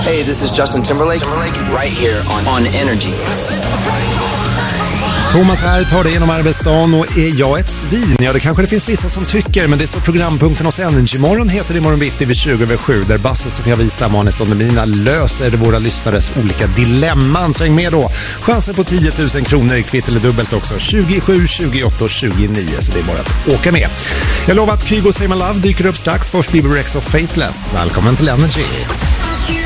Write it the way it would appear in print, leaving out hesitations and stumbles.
Hey, this is Justin Timberlake right here on Energy. Thomas här tar dig genom arbetsdagen och är jag ett svin? Ja, det kanske det finns vissa som tycker, men det är så programpunkten hos Energy Morgon heter det imorgon bitti vid 20:07 där Basse, Sofia Wistam och Anis Don Demina löser våra lyssnares olika dilemman. Så häng med då. Chanser på 10 000 kronor i kvitt eller dubbelt också. 27, 28 och 29, så det är bara att åka med. Jag lovar att Kygo Say My Love dyker upp strax. Först blir Rex och Faithless. Välkommen till Energy.